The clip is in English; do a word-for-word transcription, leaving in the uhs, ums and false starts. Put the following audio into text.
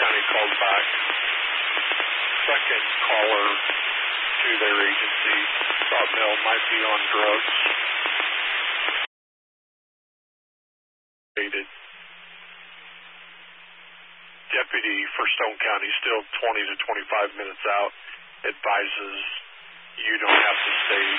County called back. Second caller to their agency thought Mel might be on drugs. Deputy for Stone County, still twenty to twenty-five minutes out, advises you don't have to stay